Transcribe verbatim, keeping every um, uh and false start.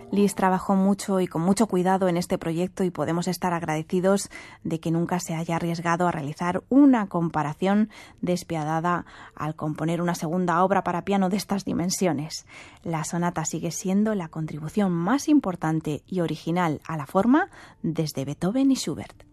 Liszt trabajó mucho y con mucho cuidado en este proyecto y podemos estar agradecidos de que nunca se haya arriesgado a realizar una comparación despiadada al componer una segunda obra para piano de estas dimensiones. La sonata sigue siendo la contribución más importante y original a la forma desde Beethoven y Schubert.